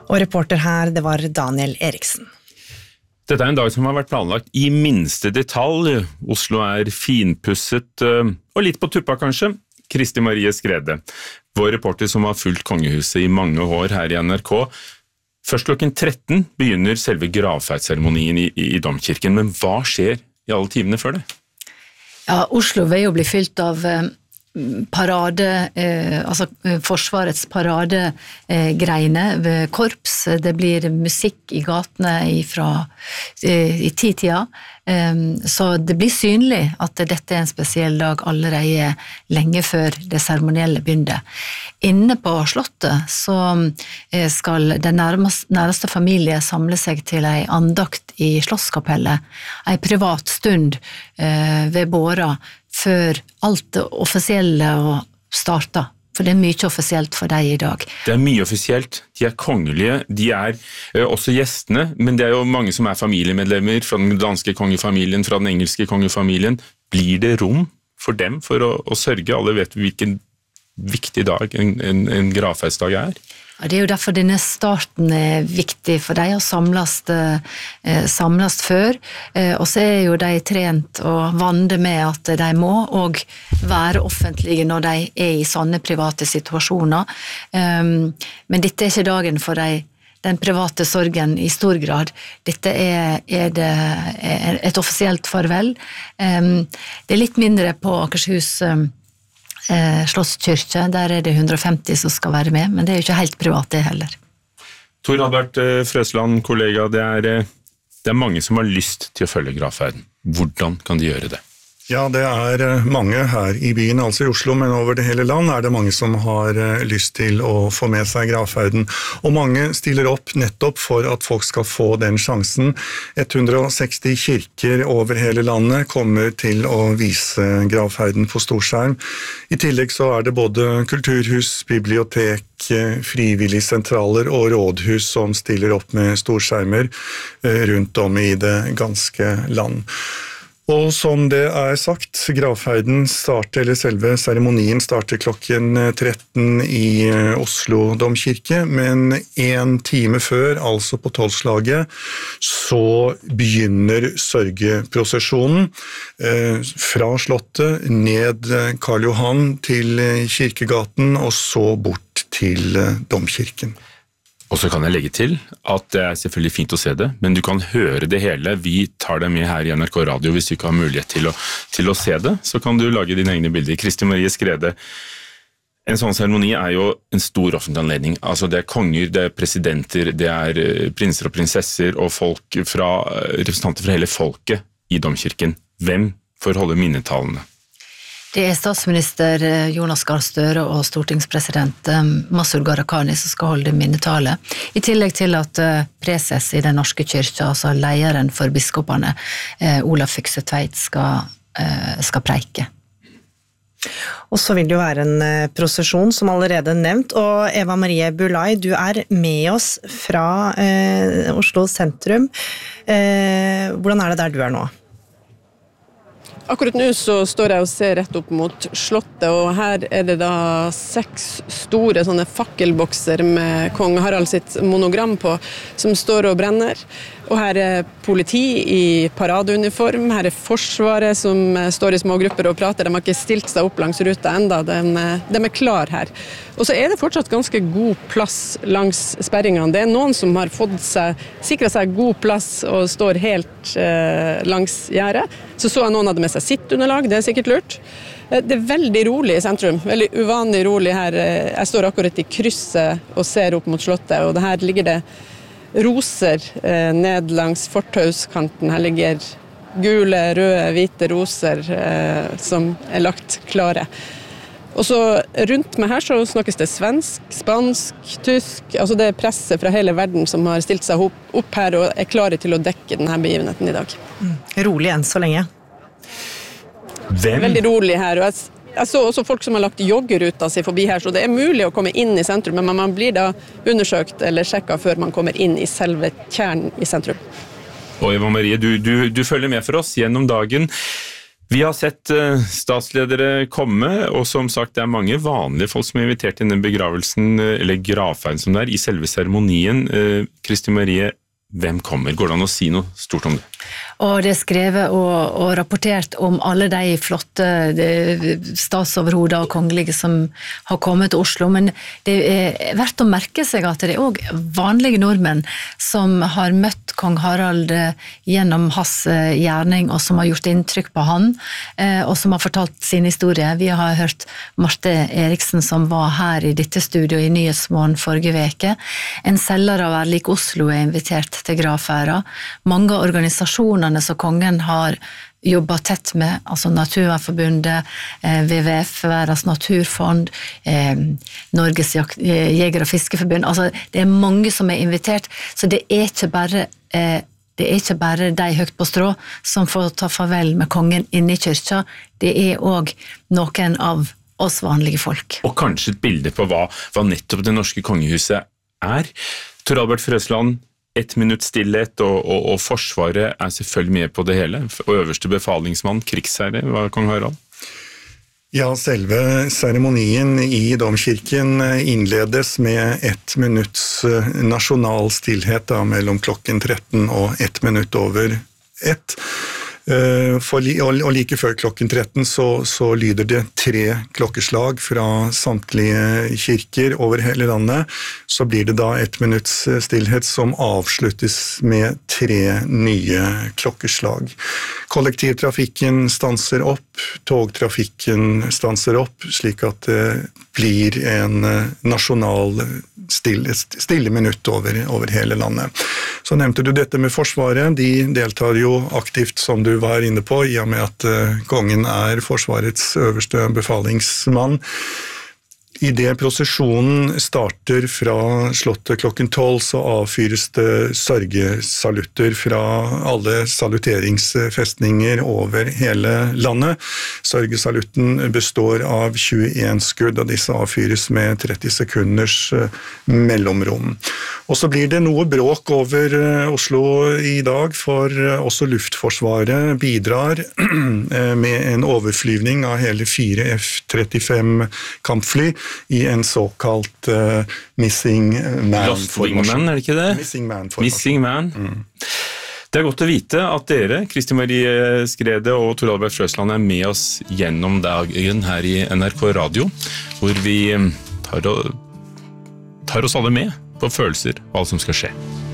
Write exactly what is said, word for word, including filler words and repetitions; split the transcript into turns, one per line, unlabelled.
Og reporter her, det var Daniel Eriksen.
Dette er en dag som har vært planlagt i minste detalj. Oslo er finpusset, og litt på tuppa kanskje. Kristi Marie Skrede, vår reporter som har fulgt kongehuset i mange år her i N R K. Først klokken tretten begynner selve gravferdsseremonien i, i domkirken, men hva skjer i alle timene før det?
Ja, Oslo vil jo bli fylt av parade, eh, altså forsvarets paradegreine eh, ved korps. Det blir musikk i gatene ifra, eh, i tidtida, eh, så det blir synlig at dette er en spesiell dag allerede lenge før det seremonielle begynner. Inne på slottet så eh, skal den nærmeste, nærmeste familie samle seg til en andakt i Slottskapellet, en privat stund eh, ved båra, før alt det offisielle starter, for det er mye offisielt for deg i dag.
Det er mye offisielt, de er kongelige, de er ø, også gjestene, men det er jo mange som er familiemedlemmer fra den danske kongefamilien, fra den engelske kongefamilien. Blir det rom for dem for å, å sørge? Alle vet hvilken viktig dag en, en, en gravferdsdag er.
Ja, det er jo derfor denne starten er viktig for deg å samles, eh, samles før, eh, og så er jo de trent og vande med at de må og være offentlige når de er i sånne private situasjoner. Um, men dette er ikke dagen for de, den private sorgen i stor grad. Dette er, er, det, er et offisielt farvel. Um, det er litt mindre på Akershus um, Eh, Slottskirke, der er det hundre og femti som skal være med, men det er jo ikke helt privat det heller.
Tor Albert eh, Frøsland, kollega, det er, eh, det er mange som har lyst til å følge gravferden. Hvordan kan de gjøre det?
Ja, det er mange her i byen, altså i Oslo, men over det hele land er det mange som har lyst til å få med seg gravferden. Og mange stiller opp nettopp for at folk skal få den sjansen. hundre og seksti kirker over hele landet kommer til å vise gravferden på storskjerm. I tillegg så er det både kulturhus, bibliotek, frivilligsentraler og rådhus som stiller opp med storskjermer rundt om i det ganske land. Og som det er sagt, gravferden starter, eller selve seremonien starter klokken tretten i Oslo domkirke, men en time før, altså på tolvslaget, så begynner sørgeprosesjonen eh, fra slottet ned Karl Johan til Kirkegaten, og så bort til domkirken.
Og så kan jeg legge til at det er selvfølgelig fint å se det, men du kan høre det hele. Vi tar det med her i N R K Radio hvis du ikke har mulighet til å, til å se det. Så kan du lage dine egne bilder. Kristi Marie Skrede, en sånn seremoni er jo en stor offentlig anledning. Altså det er konger, det er presidenter, det er prinser og prinsesser og folk fra, representanter fra hele folket i domkirken. Hvem får holde minnetalene?
Det er statsminister Jonas Gahr Støre og stortingspresident Masud Gharahkhani som skal holde minnetale, i tillegg til at preses i den norske kyrkja, altså lederen for biskopene, Olav Fykse Tveit, skal, skal preike.
Og så vil det jo være en prosesjon, som allerede nevnt, og Eva Marie Bulai, du er med oss fra eh, Oslo sentrum. Eh, hvordan er det der du er nå?
Akkurat nå så står jeg og ser rett opp mot slottet, og her er det da seks store sånne fakkelbokser med kong Harald sitt monogram på, som står og brenner. Og her er politi i paradeuniform, her er forsvaret som står i små grupper og prater. De har ikke stilt seg opp langs ruta enda, de, de er klar her. Og så er det fortsatt ganske god plass langs sperringene. Det er noen som har fått seg, sikret seg god plass og står helt eh, langs gjerdet. Så så jeg noen hadde med seg sittunderlag, det er sikkert lurt. Det er veldig rolig i sentrum, veldig uvanlig rolig her. Jeg står akkurat i krysset og ser opp mot slottet, og det her ligger det roser eh, ned langs fortauskanten. Her ligger gule, røde, hvite roser eh, som er lagt klare. Og så rundt meg her så snakkes det svensk, spansk, tysk, altså det er presse fra hele verden som har stilt seg opp, opp her og er klare til å dekke denne begivenheten i dag.
Mm. Rolig enn så lenge.
Hvem?
Veldig rolig her, og jeg, jeg så også folk som har lagt joggeruta si forbi her, så det er mulig å komme inn i sentrum, men man blir da undersøkt eller sjekket før man kommer inn i selve kjernen i sentrum.
Og Eva Marie, du, du, du følger med for oss gjennom dagen. Vi har sett statsledere komme, og som sagt det er mange vanlige folk som er invitert i denne begravelsen, eller gravferden som det er, i selve seremonien. Kristi Marie, hvem kommer? Går det an å si noe stort om det?
Og det er skrevet og, og rapportert om alle de flotte statsoverhoder og kongelige som har kommet til Oslo, men det er verdt å merke seg at det er også vanlige nordmenn som har møtt kong Harald gjennom hans gjerning, og som har gjort inntrykk på han, og som har fortalt sin historie. Vi har hørt Marte Eriksen som var her i dette studio i Nyhetsmorgen forrige veke. En selger av Erlik Oslo er invitert til gravferda. Mange av organisasjonene som kongen har jobbet tett med, altså Naturvernforbundet, W W F, Verdens naturfond, eh, Norges Jeger- og Fiskeforbund, altså det er mange som er invitert, så det er ikke bare eh, det er ikke bare de høyt på strå som får ta farvel med kongen inne i kyrkja, det er også noen av oss vanlige folk.
Og kanskje et bilde på hva, hva nettopp det norske kongehuset er. Tor Albert Frøsland, ett minutt stillhet, og, og, og forsvaret er selvfølgelig med på det hele. Og øverste befalingsmann, krigsherre, var kong Harald.
Ja, selve seremonien i domkirken innledes med ett minutts nasjonal stillhet da, mellom klokken tretten og ett minutt over ett. For, og like før klokken tretten så, så lyder det tre klokkeslag fra samtlige kirker over hele landet. Så blir det da ett minutts stillhet som avsluttes med tre nye klokkeslag. Kollektivtrafikken stanser opp, togtrafikken stanser opp, slik at det blir en nasjonal stille, stille minutt over, over hele landet. Så nevnte du dette med Forsvaret. De deltar jo aktivt, som du var inne på, i og med at kongen er Forsvarets øverste befalingsmann. I det prosesjonen starter fra slottet klokken tolv, så avfyres det sørgesalutter fra alle saluteringsfestninger over hele landet. Sørgesalutten består av tjueen skudd, og disse avfyres med tretti sekunders mellomrom. Og så blir det noe bråk over Oslo i dag, for også Luftforsvaret bidrar med en overflyvning av hele fire F trettifem kampfly i en såkalt uh, Missing Man-formasjon.
Er det ikke det?
Missing Man.
Missing Man. Mm. Det er godt å vite at dere, Kristi Marie Skrede og Tor Albert Frøsland, er med oss gjennom dagen her i N R K Radio, hvor vi tar, tar oss alle med på følelser og alt som skal skje.